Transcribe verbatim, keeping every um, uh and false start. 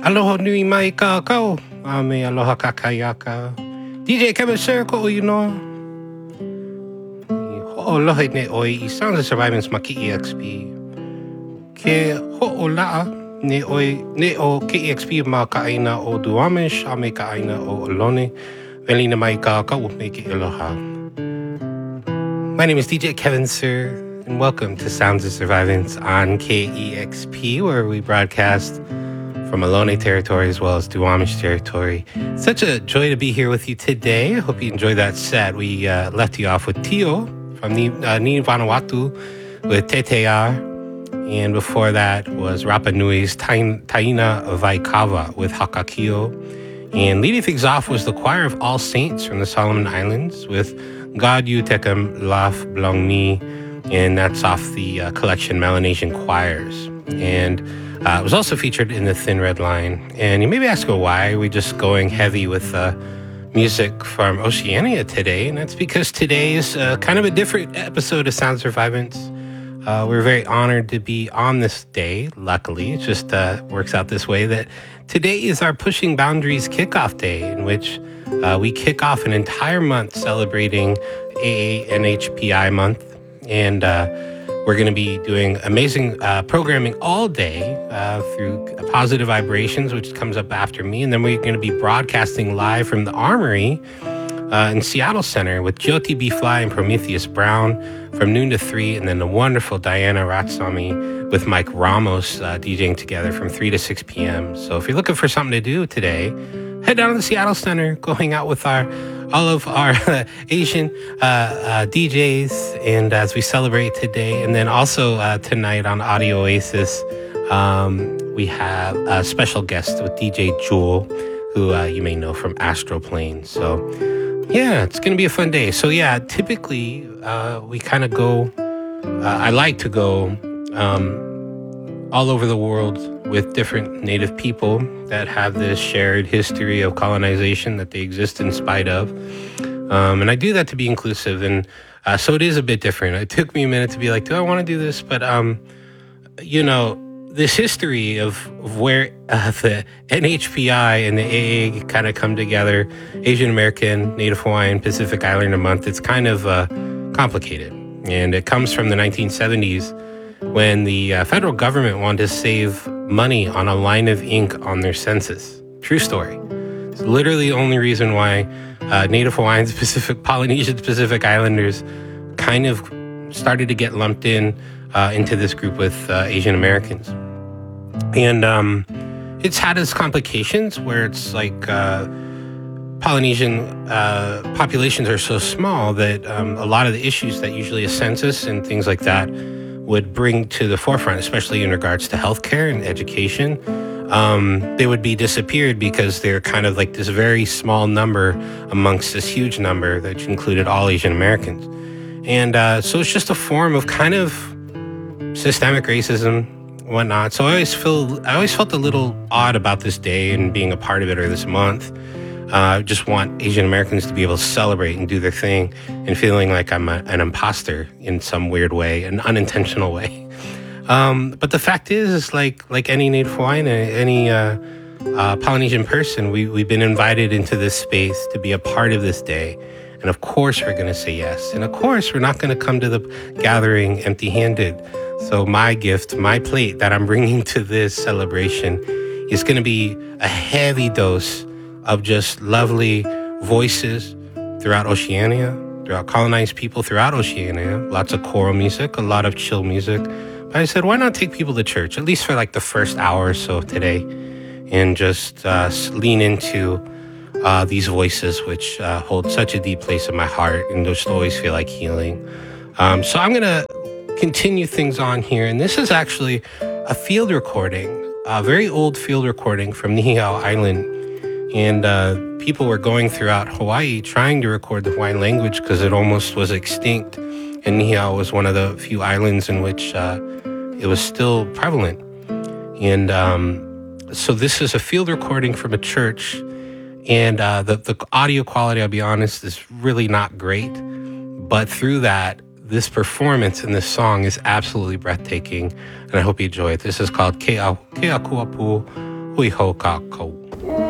Aloha nui mai kākau. A me aloha kakayaka. D J Kevin Sir ko you know. Ho'olohe ne oi I Sounds of Survivance ma K E X P. Ke ho'ola'a ne oi ne o K E X P ma ka'aina o Duwamish a me ka'aina o Ohlone. Velina mai kākau me ke aloha. My name is D J Kevin Sir, and welcome to Sounds of Survivance on K E X P, where we broadcast from Ohlone territory as well as Duwamish territory. Such a joy to be here with you today. I hope you enjoyed that set. We uh, left you off with Tio from Ni, uh, Ni Vanuatu with Tete'a, and before that was Rapa Nui's Tain, Taina Vaikawa with Hakakio. And leading things off was the Choir of All Saints from the Solomon Islands with God You Tekem Laf Blong Mi, and that's off the uh, collection Melanesian Choirs. And uh, it was also featured in the Thin Red Line. And you may be asking why are we just going heavy with uh, music from Oceania today, and that's because today is uh, kind of a different episode of Sound Survivance. Uh, we're very honored to be on this day. Luckily, it just uh, works out this way that today is our Pushing Boundaries kickoff day, in which uh, we kick off an entire month celebrating A A N H P I month. And uh, we're going to be doing amazing uh, programming all day uh, through Positive Vibrations, which comes up after me. And then we're going to be broadcasting live from the Armory uh, in Seattle Center with Jyoti B. Fly and Prometheus Brown from noon to three. And then the wonderful Diana Ratsami with Mike Ramos uh, DJing together from three to six p.m. So if you're looking for something to do today, head down to the Seattle Center, go hang out with our all of our uh, Asian uh, uh, D Js, and as we celebrate today. And then also uh, tonight on Audio Oasis, um, we have a special guest with D J Jewel, who uh, you may know from Astral Plane. So yeah, it's going to be a fun day. So yeah, typically uh, we kind of go, uh, I like to go um, all over the world with different native people that have this shared history of colonization that they exist in spite of. Um, and I do that to be inclusive. And uh, so it is a bit different. It took me a minute to be like, do I want to do this? But, um, you know, this history of, of where uh, the N H P I and the A A kind of come together, Asian American, Native Hawaiian, Pacific Islander Month, it's kind of uh, complicated. And it comes from the nineteen seventies when the uh, federal government wanted to save money on a line of ink on their census. True story. It's literally the only reason why uh, Native Hawaiians, Pacific Polynesians, Pacific Islanders kind of started to get lumped in uh, into this group with uh, Asian Americans. And um, it's had its complications where it's like uh, Polynesian uh, populations are so small that um, a lot of the issues that usually a census and things like that would bring to the forefront, especially in regards to healthcare and education, um, they would be disappeared because they're kind of like this very small number amongst this huge number that included all Asian Americans. And uh, so it's just a form of kind of systemic racism, whatnot. So I always feel, I always felt a little odd about this day and being a part of it or this month. I uh, just want Asian Americans to be able to celebrate and do their thing and feeling like I'm a, an imposter in some weird way, an unintentional way. Um, but the fact is, is like like any Native Hawaiian, any uh, uh, Polynesian person, we, we've been invited into this space to be a part of this day. And of course, we're going to say yes. And of course, we're not going to come to the gathering empty-handed. So my gift, my plate that I'm bringing to this celebration is going to be a heavy dose of just lovely voices throughout Oceania, throughout colonized people throughout Oceania, lots of choral music, a lot of chill music. But I said, why not take people to church, at least for like the first hour or so today, and just uh, lean into uh, these voices, which uh, hold such a deep place in my heart and just always feel like healing. Um, so I'm going to continue things on here. And this is actually a field recording, a very old field recording from Niihau Island. And uh, people were going throughout Hawaii trying to record the Hawaiian language because it almost was extinct. And Niihau was one of the few islands in which uh, it was still prevalent. And um, so this is a field recording from a church. And uh, the, the audio quality, I'll be honest, is really not great. But through that, this performance in this song is absolutely breathtaking. And I hope you enjoy it. This is called Ke Akuapu Hui ho kākou.